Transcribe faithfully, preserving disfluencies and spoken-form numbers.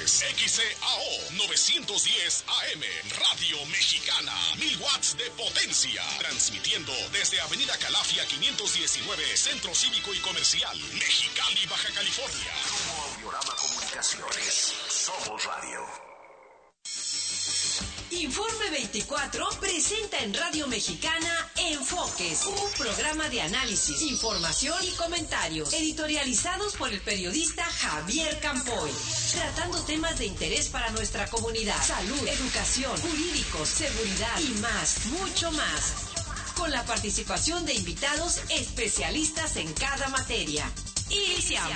Enfoques. X C A O novecientos diez A M. Radio Mexicana. Mil watts de potencia. Transmitiendo desde Avenida Calafia quinientos diecinueve, Centro Cívico y Comercial, Mexicali, Baja California. Como Audiorama Comunicaciones. Somos radio. Informe veinticuatro presenta en Radio Mexicana Enfoques, un programa de análisis, información y comentarios, editorializados por el periodista Javier Campoy, tratando temas de interés para nuestra comunidad, salud, educación, jurídicos, seguridad y más, mucho más, con la participación de invitados especialistas en cada materia. Iniciamos.